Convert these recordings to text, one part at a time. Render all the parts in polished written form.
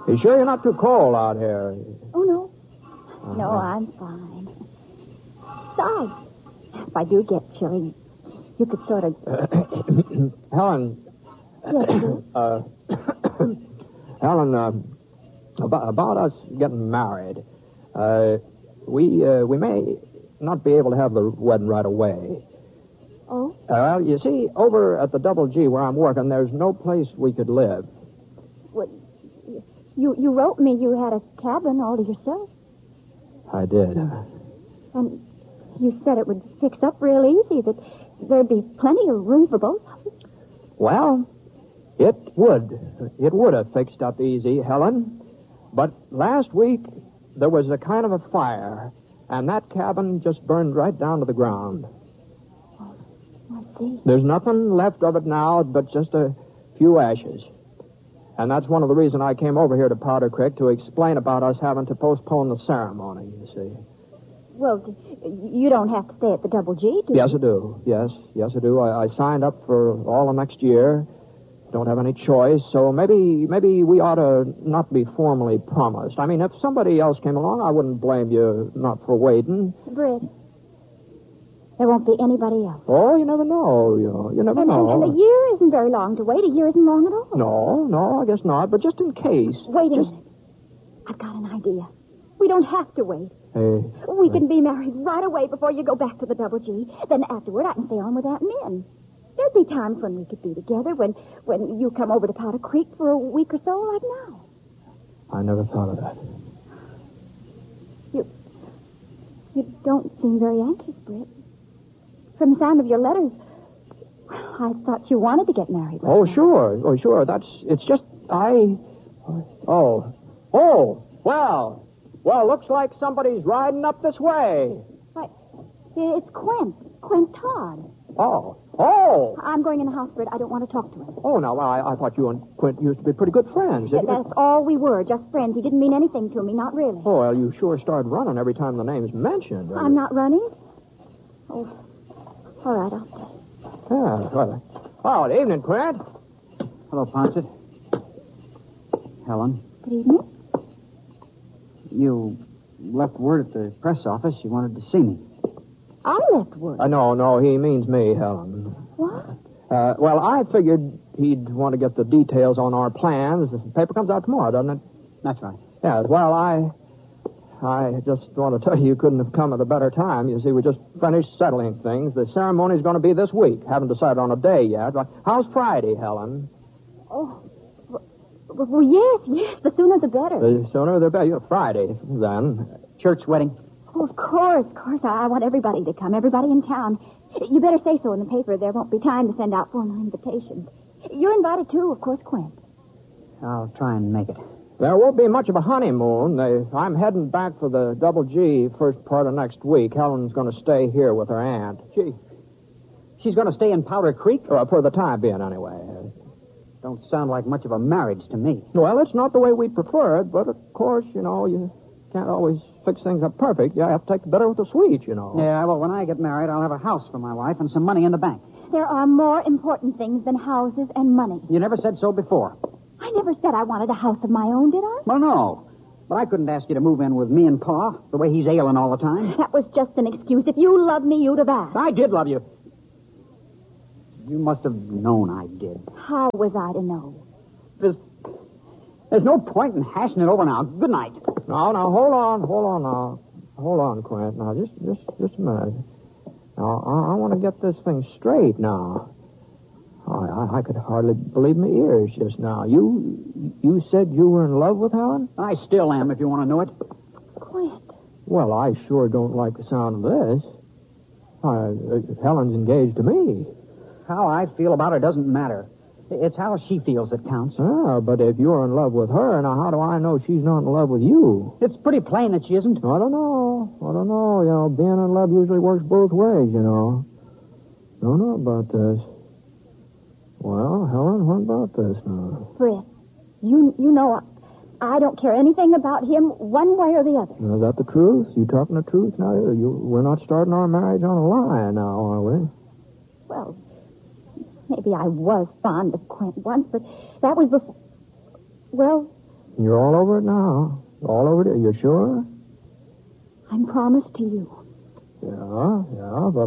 You sure you're not too cold out here? Oh, no. No, I'm fine. Besides, if I do get chilly, you could sort of... Helen. Yes, sir? Helen, about us getting married. We may not be able to have the wedding right away. Oh? Well, you see, over at the Double G where I'm working, there's no place we could live. What? You wrote me you had a cabin all to yourself. I did. And you said it would fix up real easy, that there'd be plenty of room for both of us. Well, it would. It would have fixed up easy, Helen. But last week, there was a kind of a fire, and that cabin just burned right down to the ground. Oh, I see. There's nothing left of it now but just a few ashes. And that's one of the reasons I came over here to Powder Creek, to explain about us having to postpone the ceremony, you see. Well, you don't have to stay at the Double G, do you? Yes, I do. Yes, I do. I signed up for all of next year. Don't have any choice, so maybe we ought to not be formally promised. I mean, if somebody else came along, I wouldn't blame you not for waiting. Britt, there won't be anybody else. Oh, you never know. You never know. And a year isn't very long to wait. A year isn't long at all. No, I guess not. But just in case. Wait a minute. I've got an idea. We don't have to wait. Hey. We can be married right away before you go back to the Double G. Then afterward, I can stay on with Aunt Min. There'd be times when we could be together, when you come over to Powder Creek for a week or so, like now. I never thought of that. You don't seem very anxious, Britt. From the sound of your letters, I thought you wanted to get married. Oh, sure. It's just, Well, looks like somebody's riding up this way. Why, it's Quint Todd. Oh. I'm going in the house, Britt. I don't want to talk to him. Oh, no, I thought you and Quint used to be pretty good friends. That's all we were, just friends. He didn't mean anything to me, not really. Oh, well, you sure started running every time the name's mentioned. I'm not running? Oh, all right, I'll stay. Yeah, well, good evening, Quint. Hello, Ponset. Helen. Good evening. You left word at the press office you wanted to see me. I left word. No, he means me, Helen. What? Well, I figured he'd want to get the details on our plans. The paper comes out tomorrow, doesn't it? That's right. Yeah, well, I just want to tell you couldn't have come at a better time. You see, we just finished settling things. The ceremony's going to be this week. Haven't decided on a day yet. How's Friday, Helen? Oh, well, yes. The sooner the better. The sooner the better. Friday, then. Church wedding? Oh, of course. I want everybody to come, everybody in town. You better say so in the paper. There won't be time to send out formal invitations. You're invited, too, of course, Quint. I'll try and make it. There won't be much of a honeymoon. I'm heading back for the Double G first part of next week. Helen's going to stay here with her aunt. She's going to stay in Powder Creek? For the time being, anyway. Don't sound like much of a marriage to me. Well, it's not the way we prefer it, but of course, you can't always fix things up perfect. You have to take the bitter with the sweet, Yeah, well, when I get married, I'll have a house for my wife and some money in the bank. There are more important things than houses and money. You never said so before. I never said I wanted a house of my own, did I? Well, no. But I couldn't ask you to move in with me and Pa, the way he's ailing all the time. That was just an excuse. If you loved me, you'd have asked. I did love you. You must have known I did. How was I to know? There's no point in hashing it over now. Good night. No, hold on now. Hold on, Quint. Now, just a minute. Now, I want to get this thing straight now. I could hardly believe my ears just now. You said you were in love with Helen? I still am, if you want to know it. Quint. Well, I sure don't like the sound of this. Helen's engaged to me. How I feel about her doesn't matter. It's how she feels that counts. Ah, but if you're in love with her, now how do I know she's not in love with you? It's pretty plain that she isn't. I don't know. Being in love usually works both ways, Don't know about this. Well, Helen, what about this now? Britt, you know I don't care anything about him one way or the other. Now, is that the truth? You talking the truth now? We're not starting our marriage on a lie now, are we? Well, maybe I was fond of Quint once, but that was before... Well, You're all over it now. All over it? Are you sure? I'm promised to you. Yeah, but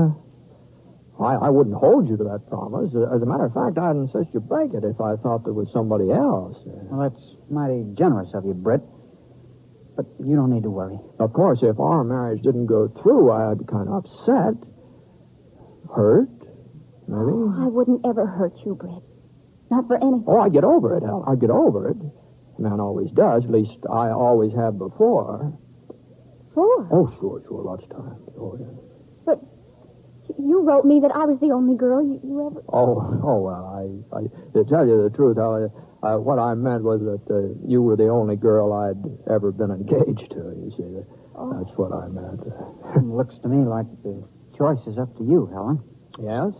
I wouldn't hold you to that promise. As a matter of fact, I'd insist you break it if I thought there was somebody else. Well, that's mighty generous of you, Britt. But you don't need to worry. Of course, if our marriage didn't go through, I'd be kind of upset. Hurt, maybe. I wouldn't ever hurt you, Britt. Not for anything. Oh, I'd get over it, Helen. I'd get over it. A man always does. At least I always have before. For? Oh, sure. Lots of times. Oh, yeah. But you wrote me that I was the only girl you ever... Oh, well, I to tell you the truth, what I meant was that you were the only girl I'd ever been engaged to, you see. That's what I meant. It looks to me like the choice is up to you, Helen. Yes,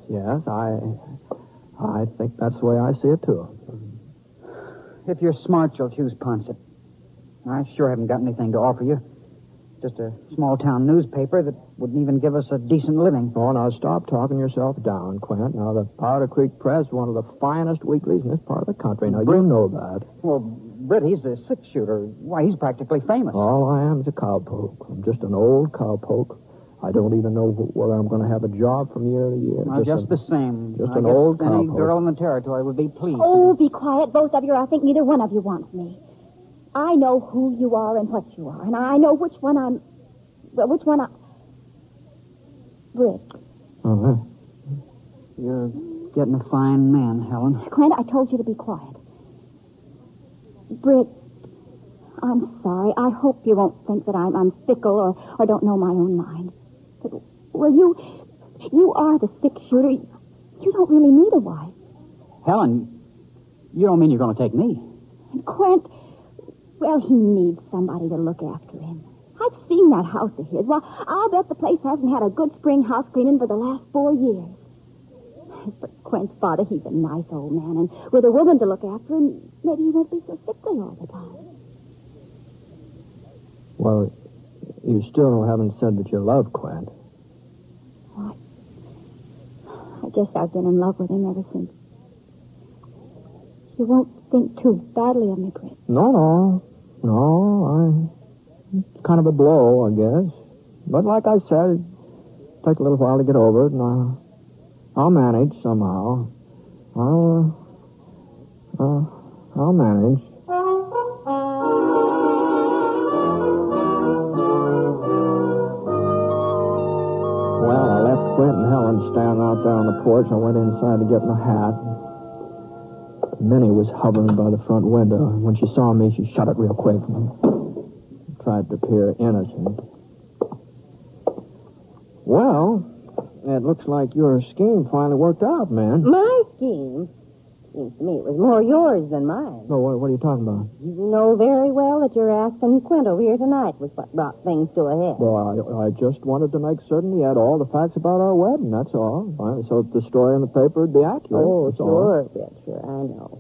I think that's the way I see it, too. If you're smart, you'll choose Ponset. I sure haven't got anything to offer you. Just a small-town newspaper that wouldn't even give us a decent living. Oh, now stop talking yourself down, Quint. Now, the Powder Creek Press is one of the finest weeklies in this part of the country. Now, you know that. Well, Britt, he's a six-shooter. Why, he's practically famous. All I am is a cowpoke. I'm just an old cowpoke. I don't even know whether I'm going to have a job from year to year. Well, just the same. Just I an guess old any cowpoke. girl in the territory would be pleased. Oh, be quiet, both of you. I think neither one of you wants me. I know who you are and what you are, and I know which one I... Britt. Oh, You're getting a fine man, Helen. Quint, I told you to be quiet. Britt, I'm sorry. I hope you won't think that I'm fickle or don't know my own mind. But, well, you are the six-shooter. You don't really need a wife. Helen, you don't mean you're going to take me? And Quint, well, he needs somebody to look after him. I've seen that house of his. Well, I'll bet the place hasn't had a good spring house cleaning for the last 4 years. But Quint's father, he's a nice old man, and with a woman to look after him, maybe he won't be so sickly all the time. well, you still haven't said that you love Quint. Well, I guess I've been in love with him ever since. You won't think too badly of me, Britt. No, it's kind of a blow, I guess. But like I said, it'll take a little while to get over it, and I'll manage somehow. I'll manage. Well, I left Quint and Helen standing out there on the porch. I went inside to get my hat. Minnie was hovering by the front window. When she saw me, she shut it real quick and tried to appear innocent. Well, it looks like your scheme finally worked out, man. My scheme? Seems to me it was more yours than mine. Oh, what are you talking about? You know very well that you're asking Quint over here tonight was what brought things to a head. Well, I just wanted to make certain he had all the facts about our wedding, that's all. So that the story in the paper would be accurate. Oh, that's all. sure, Britt, sure, I know.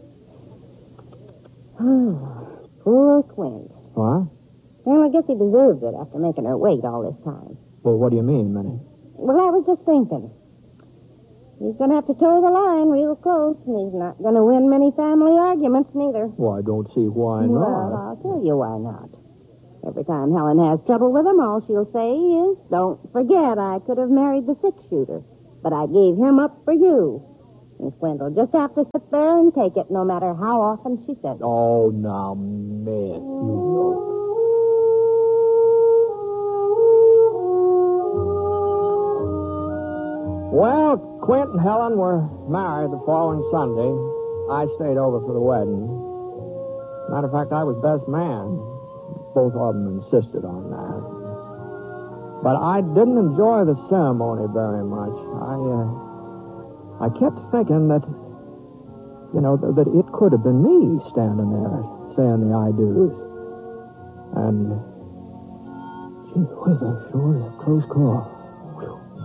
Poor Quint. What? Well, I guess he deserves it after making her wait all this time. Well, what do you mean, Minnie? Well, I was just thinking. He's going to have to toe the line real close, and he's not going to win many family arguments, neither. Well, I don't see why Well, not. I'll tell you why not. Every time Helen has trouble with him, all she'll say is, "Don't forget I could have married the six-shooter, but I gave him up for you." And Quint will just have to sit there and take it, no matter how often she says it. Oh, now, man. Well, Quint and Helen were married the following Sunday. I stayed over for the wedding. Matter of fact, I was best man. Both of them insisted on that. But I didn't enjoy the ceremony very much. I kept thinking that, that it could have been me standing there saying the I do's. And, gee whiz, that sure is a close call.